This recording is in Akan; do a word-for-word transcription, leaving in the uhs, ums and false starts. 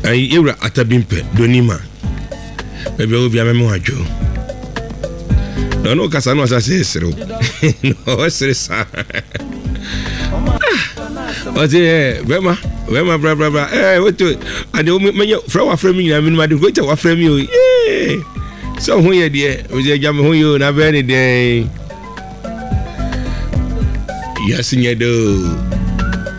ai ewra atabimpe donima ebe obi amemo adwo no no kasa no asase esero no seresa oje bema bema bra bra bra eh weto ade o menye fra wa fra mi nyina mi ma de ko wa fra mi o eh so ho ye de oje jam ho yo na be ni de yasinye do